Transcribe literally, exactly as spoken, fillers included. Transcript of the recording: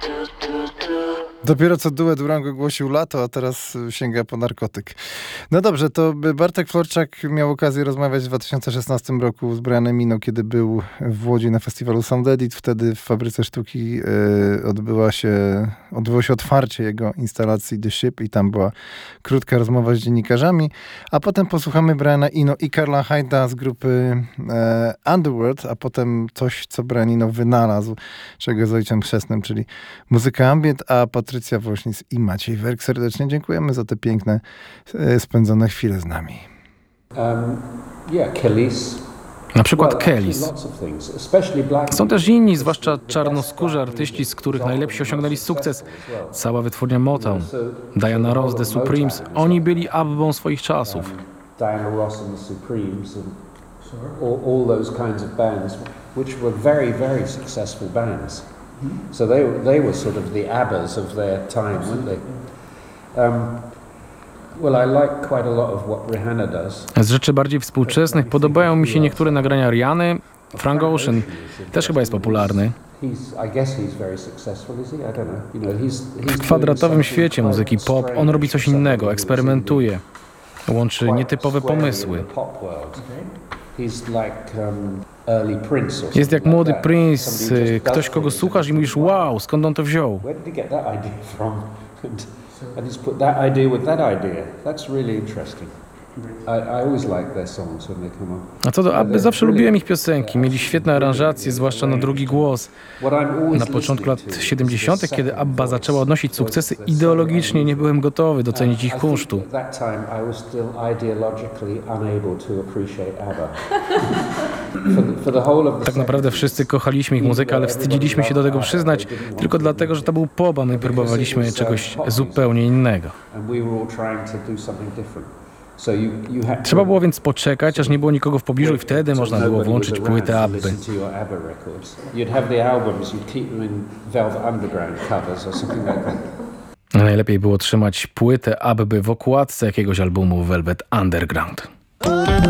Dopiero co duet Durango ogłosił lato, a teraz sięga po narkotyk. No dobrze, to Bartek Florczak miał okazję rozmawiać w dwa tysiące szesnastym roku z Brianem Eno, kiedy był w Łodzi na festiwalu Sound Edit. Wtedy w Fabryce Sztuki y, odbyła się, odbyło się otwarcie jego instalacji The Ship i tam była krótka rozmowa z dziennikarzami. A potem posłuchamy Briana Eno i Karla Hyde'a z grupy e, Underworld, a potem coś, co Brian Eno wynalazł, czego z ojcem chrzestnym, czyli muzyka ambient, a Patrycja Woźnic i Maciej Werk. Serdecznie dziękujemy za te piękne e, spędzone chwile z nami. Um, yeah, Kellys. Na przykład Kellys. Są też inni, zwłaszcza czarnoskórzy artyści, z których najlepsi osiągnęli sukces. Cała wytwórnia Motown, Diana Ross, The Supremes, oni byli Abbą swoich czasów. Diana Ross and the Supremes and all, all those kinds of bands, which were very, very successful bands. So they, they were sort of the Abbas of their time, weren't they? Um, well, I like quite a lot of what Rihanna does. Z rzeczy bardziej współczesnych podobają mi się niektóre nagrania Rihanny. Frank Ocean też chyba jest popularny. W kwadratowym świecie muzyki pop on robi coś innego, eksperymentuje. Łączy nietypowe pomysły. Jest jak młody Prince, ktoś, kogo słuchasz i mówisz, wow, skąd on to wziął? And he's put that idea with that idea. That's really interesting. I, I always like their songs when they come on. A co do Abby, zawsze lubiłem ich piosenki. Mieli świetne aranżacje, zwłaszcza na drugi głos. Na początku lat siedemdziesiątych, kiedy Abba zaczęła odnosić sukcesy, ideologicznie nie byłem gotowy docenić ich kunsztu. Tak naprawdę wszyscy kochaliśmy ich muzykę, ale wstydziliśmy się do tego przyznać, tylko dlatego, że to był pop, a my próbowaliśmy czegoś zupełnie innego. Trzeba było więc poczekać, aż nie było nikogo w pobliżu i wtedy można było włączyć płytę Abby. Najlepiej było trzymać płytę Abby w okładce jakiegoś albumu Velvet Underground.